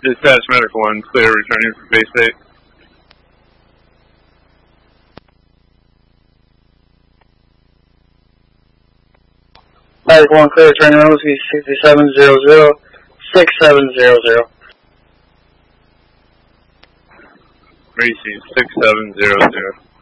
Dispatch Medical 1, clear returning for base 8. Medical 1, clear returning Rosie 6700, 6700. Macy 6700.